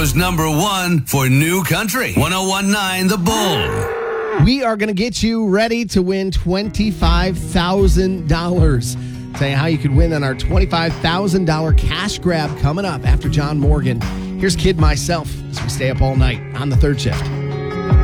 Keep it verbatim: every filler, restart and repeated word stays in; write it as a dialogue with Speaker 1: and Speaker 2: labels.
Speaker 1: America's number one for new country. one oh one point nine The Bull.
Speaker 2: We are going to get you ready to win twenty-five thousand dollars. Tell you how you could win on our twenty-five thousand dollars cash grab coming up after John Morgan. Here's Kid Myself as we stay up all night on the third shift.